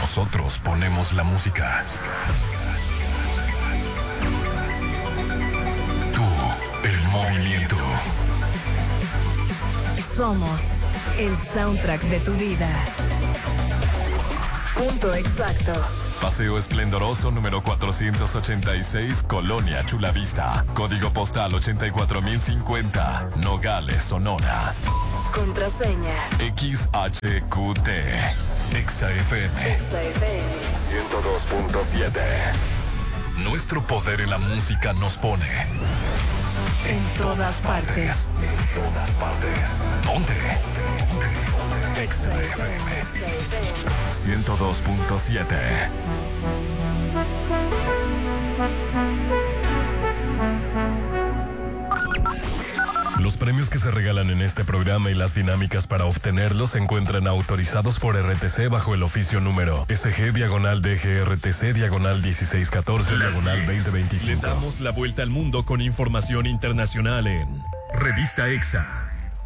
Nosotros ponemos la música. Tú, el movimiento. Somos el soundtrack de tu vida. Punto exacto. Paseo Esplendoroso número 486, Colonia Chulavista. Código postal 84050, Nogales, Sonora. Contraseña XHQT. XFM 102.7. Nuestro poder en la música nos pone en todas partes. En todas partes. Ponte. XFM 102.7. Los premios que se regalan en este programa y las dinámicas para obtenerlos se encuentran autorizados por RTC bajo el oficio número SG-DGRTC-1614-2025. Le damos la vuelta al mundo con información internacional en Revista EXA.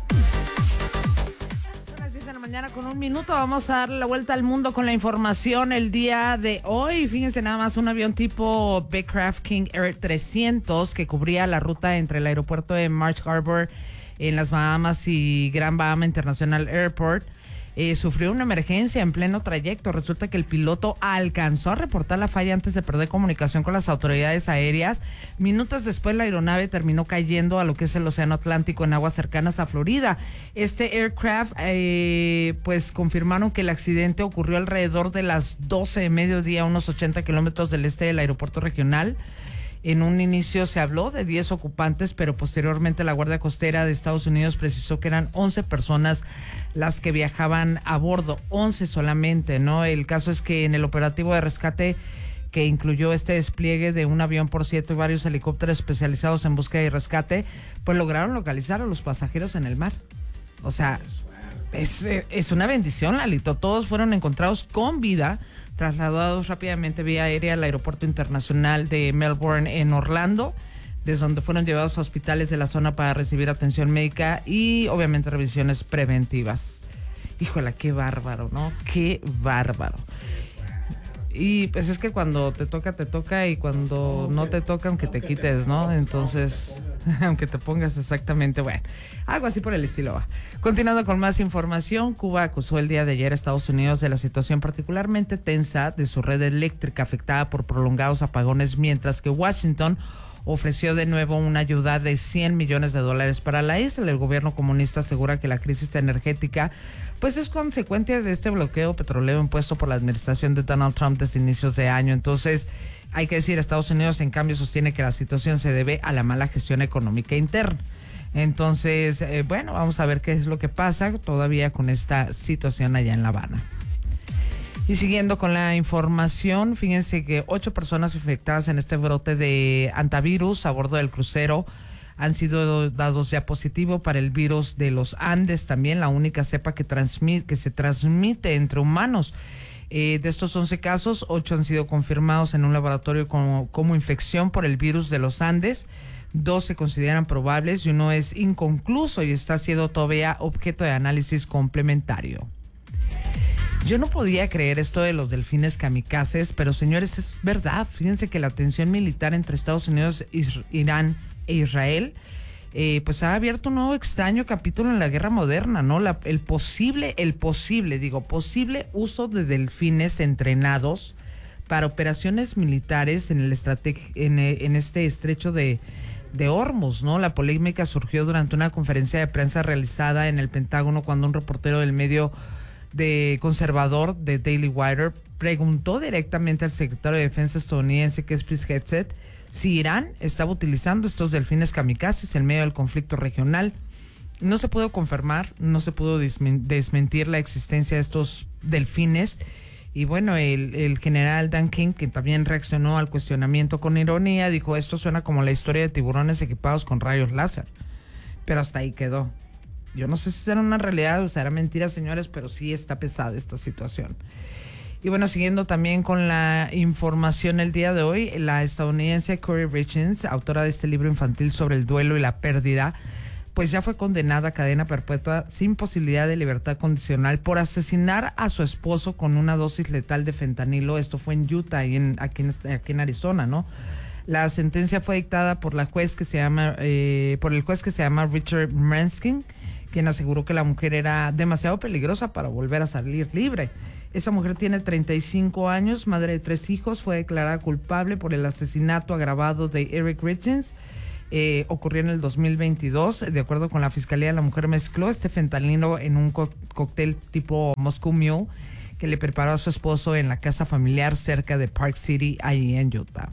Mañana con 1 minuto vamos a darle la vuelta al mundo con la información el día de hoy. Fíjense nada más, un avión tipo Beechcraft King Air 300 que cubría la ruta entre el aeropuerto de Marsh Harbor en las Bahamas y Gran Bahama International Airport sufrió una emergencia en pleno trayecto. Resulta que el piloto alcanzó a reportar la falla antes de perder comunicación con las autoridades aéreas. Minutos después la aeronave terminó cayendo a lo que es el Océano Atlántico en aguas cercanas a Florida. Este aircraft, pues confirmaron que el accidente ocurrió alrededor de las 12 de mediodía, a unos 80 kilómetros del este del aeropuerto regional. En un inicio se habló de 10 ocupantes, pero posteriormente la Guardia Costera de Estados Unidos precisó que eran 11 personas las que viajaban a bordo, 11 solamente, ¿no? El caso es que en el operativo de rescate, que incluyó este despliegue de un avión por cierto y varios helicópteros especializados en búsqueda y rescate, pues lograron localizar a los pasajeros en el mar. O sea, es una bendición, Lalito. Todos fueron encontrados con vida, trasladados rápidamente vía aérea al aeropuerto internacional de Melbourne en Orlando, desde donde fueron llevados a hospitales de la zona para recibir atención médica y obviamente revisiones preventivas. Híjole, qué bárbaro, ¿no? Qué bárbaro. Y pues es que cuando te toca y cuando no te toca, aunque te quites, ¿no? Entonces, aunque te pongas exactamente, bueno, algo así por el estilo va. Continuando con más información, Cuba acusó el día de ayer a Estados Unidos de la situación particularmente tensa de su red eléctrica afectada por prolongados apagones, mientras que Washington ofreció de nuevo una ayuda de $100 millones para la isla. El gobierno comunista asegura que la crisis energética pues es consecuencia de este bloqueo petrolero impuesto por la administración de Donald Trump desde inicios de año. Entonces, hay que decir, Estados Unidos en cambio sostiene que la situación se debe a la mala gestión económica interna. Entonces, bueno, vamos a ver qué es lo que pasa todavía con esta situación allá en La Habana. Y siguiendo con la información, fíjense que 8 personas infectadas en este brote de antivirus a bordo del crucero han sido dados ya positivo para el virus de los Andes, también la única cepa que se transmite entre humanos. De estos 11 casos, 8 han sido confirmados en un laboratorio como infección por el virus de los Andes. 2 se consideran probables y uno es inconcluso y está siendo todavía objeto de análisis complementario. Yo no podía creer esto de los delfines kamikazes, pero señores, es verdad. Fíjense que la tensión militar entre Estados Unidos, Irán e Israel, pues ha abierto un nuevo extraño capítulo en la guerra moderna, ¿no? El posible uso de delfines entrenados para operaciones militares en este estrecho de Hormuz, ¿no? La polémica surgió durante una conferencia de prensa realizada en el Pentágono cuando un reportero del medio conservador de Daily Wire preguntó directamente al secretario de Defensa estadounidense, que es Chris Hegseth, si Irán estaba utilizando estos delfines kamikazes en medio del conflicto regional. No se pudo confirmar, no se pudo desmentir la existencia de estos delfines. Y bueno, el general Dan King, que también reaccionó al cuestionamiento con ironía, dijo: esto suena como la historia de tiburones equipados con rayos láser. Pero hasta ahí quedó. Yo no sé si será una realidad o será mentira, señores, pero sí está pesada esta situación. Y bueno, siguiendo también con la información el día de hoy, la estadounidense Corey Richins, autora de este libro infantil sobre el duelo y la pérdida, pues ya fue condenada a cadena perpetua sin posibilidad de libertad condicional por asesinar a su esposo con una dosis letal de fentanilo. Esto fue en Utah y aquí en Arizona, ¿no? La sentencia fue dictada por el juez que se llama Richard Menskin, quien aseguró que la mujer era demasiado peligrosa para volver a salir libre. Esa mujer tiene 35 años, madre de 3 hijos, fue declarada culpable por el asesinato agravado de Eric Richens. Ocurrió en el 2022. De acuerdo con la fiscalía, la mujer mezcló este fentanilo en un cóctel tipo Moscow Mule que le preparó a su esposo en la casa familiar cerca de Park City, ahí en Utah.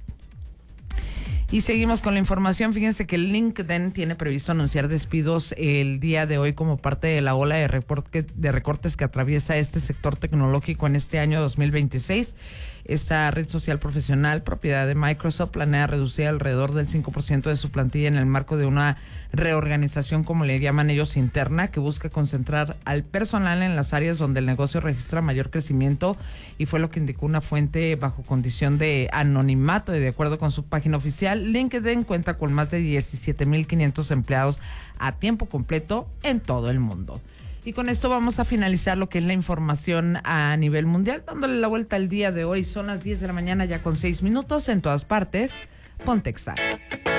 Y seguimos con la información. Fíjense que LinkedIn tiene previsto anunciar despidos el día de hoy como parte de la ola de recortes que atraviesa este sector tecnológico en este año 2026. Esta red social profesional, propiedad de Microsoft, planea reducir alrededor del 5% de su plantilla en el marco de una reorganización, como le llaman ellos, interna, que busca concentrar al personal en las áreas donde el negocio registra mayor crecimiento, y fue lo que indicó una fuente bajo condición de anonimato. Y de acuerdo con su página oficial, LinkedIn cuenta con más de 17,500 empleados a tiempo completo en todo el mundo. Y con esto vamos a finalizar lo que es la información a nivel mundial, dándole la vuelta al día de hoy. Son las 10 de la mañana ya con 6 minutos en todas partes. Ponte Exa.